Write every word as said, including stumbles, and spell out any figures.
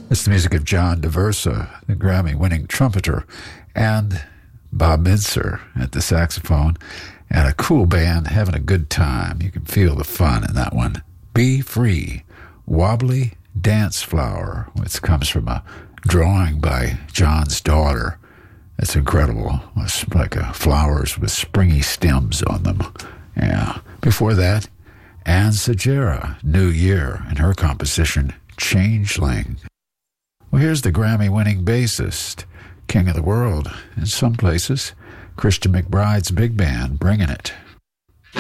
It's the music of John DeVersa, the Grammy-winning trumpeter, and Bob Mintzer at the saxophone, and a cool band having a good time. You can feel the fun in that one. Be Free, Wobbly Dance Flower, which comes from a drawing by John's daughter. It's incredible. It's like a flowers with springy stems on them. Yeah. Before that, Ann Sagera, New Year, and her composition, Changeling. Well, here's the Grammy-winning bassist, king of the world in some places, Christian McBride's big band, bringing it.